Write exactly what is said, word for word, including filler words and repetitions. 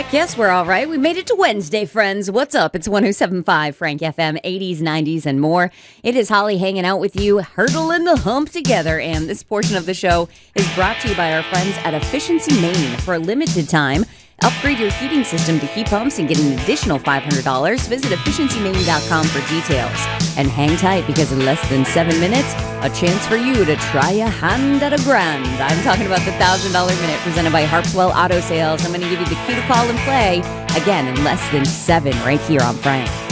Heck yes, we're all right. We made it to Wednesday, friends. What's up? It's one oh seven point five Frank F M, eighties, nineties, and more. It is Holly hanging out with you, hurdling the hump together. And this portion of the show is brought to you by our friends at Efficiency Maine. For a limited time, upgrade your heating system to heat pumps and get an additional five hundred dollars. Visit efficiency maine dot com for details. And hang tight, because in less than seven minutes, a chance for you to try a hand at a grand. I'm talking about the one thousand dollars Minute presented by Harpswell Auto Sales. I'm going to give you the cue to call and play again in less than seven right here on Frank.